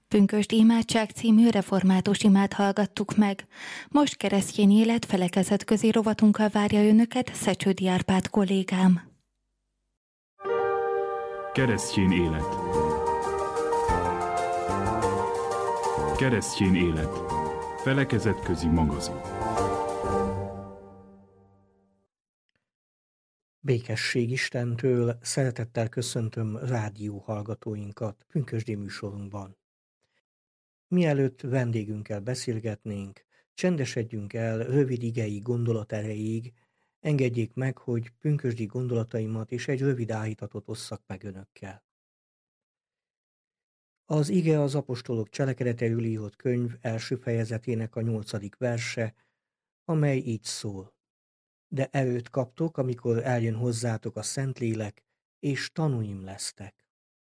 Pünkösd imádság című református imát hallgattuk meg. Most keresztény élet felekezetközi rovatunkkal várja önöket Szecsődi Árpád kollégám. Keresztény élet. Keresztény élet. Felekezetközi magazin. Békesség Istentől, szeretettel köszöntöm rádió hallgatóinkat pünkösdi műsorunkban. Mielőtt vendégünkkel beszélgetnénk, csendesedjünk el rövid igei gondolat erejéig, engedjék meg, hogy pünkösdi gondolataimat és egy rövid áhítatot osszak meg önökkel. Az ige az apostolok cselekedeteiről írott könyv első fejezetének a 8. verse, amely így szól. De erőt kaptok, amikor eljön hozzátok a Szentlélek, és tanúim lesztek.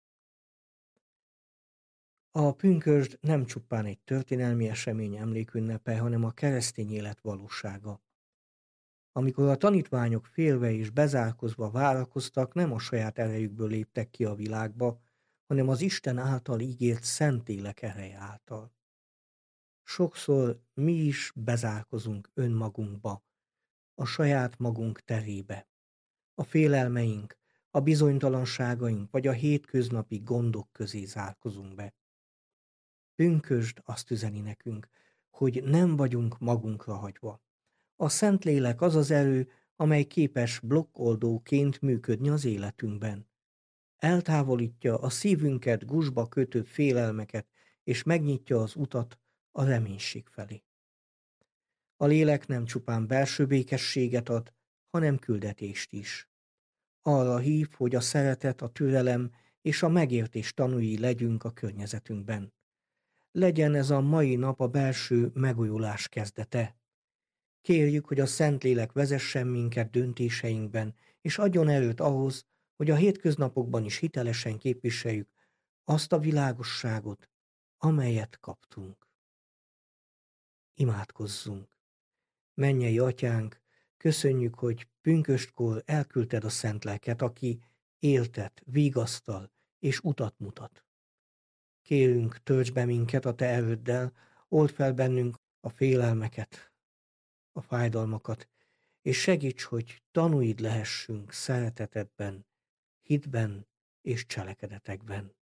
A pünkösd nem csupán egy történelmi esemény emlékünnepe, hanem a keresztény élet valósága. Amikor a tanítványok félve és bezárkozva várakoztak, nem a saját erejükből léptek ki a világba, hanem az Isten által ígért Szentlélek ereje által. Sokszor mi is bezárkozunk önmagunkba, a saját magunk terébe. A félelmeink, a bizonytalanságaink vagy a hétköznapi gondok közé zárkozunk be. Pünkösd azt üzeni nekünk, hogy nem vagyunk magunkra hagyva. A Szentlélek az az erő, amely képes blokkoldóként működni az életünkben. Eltávolítja a szívünket gúzsba kötő félelmeket, és megnyitja az utat a reménység felé. A lélek nem csupán belső békességet ad, hanem küldetést is. Arra hív, hogy a szeretet, a türelem és a megértés tanúi legyünk a környezetünkben. Legyen ez a mai nap a belső megújulás kezdete. Kérjük, hogy a Szentlélek vezessen minket döntéseinkben, és adjon erőt ahhoz, hogy a hétköznapokban is hitelesen képviseljük azt a világosságot, amelyet kaptunk. Imádkozzunk! Mennyei Atyánk, köszönjük, hogy pünköstkor elküldted a Szent Lelket, aki éltet, vigasztal és utat mutat. Kérünk, töltsd be minket a te erőddel, old fel bennünk a félelmeket, a fájdalmakat, és segíts, hogy tanúid lehessünk szeretetedben, hitben és cselekedetekben.